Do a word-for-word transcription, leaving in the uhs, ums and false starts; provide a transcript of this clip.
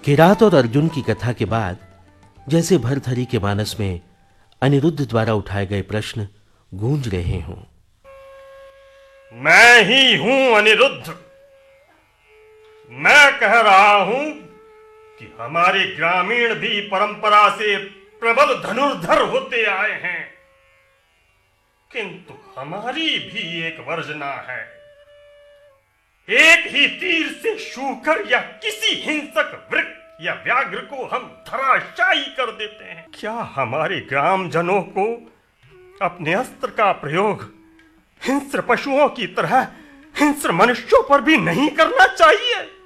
किरात और अर्जुन की कथा के बाद जैसे भरथरी के मानस में अनिरुद्ध द्वारा उठाए गए प्रश्न गूंज रहे हों। मैं ही हूं अनिरुद्ध। मैं कह रहा हूं कि हमारे ग्रामीण भी परंपरा से प्रबल धनुर्धर होते आए हैं, किंतु हमारी भी एक वर्जना है। एक ही तीर से शूकर या किसी हिंसक वृक्ष या व्याघ्र को हम धराशायी कर देते हैं। क्या हमारे ग्रामजनों को अपने अस्त्र का प्रयोग हिंस्र पशुओं की तरह हिंस्र मनुष्यों पर भी नहीं करना चाहिए?